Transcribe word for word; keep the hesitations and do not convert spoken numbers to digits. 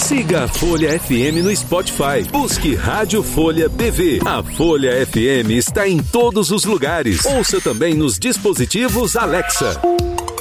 Siga a Folha F M no Spotify. Busque Rádio Folha B V. A Folha F M está em todos os lugares. Ouça também nos dispositivos Alexa.